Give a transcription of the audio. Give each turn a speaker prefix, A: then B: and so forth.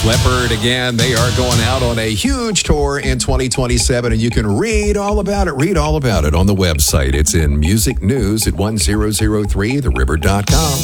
A: Leppard, again, they are going out on a huge tour in 2027, and you can read all about it on the website. It's in Music News at 1003theriver.com.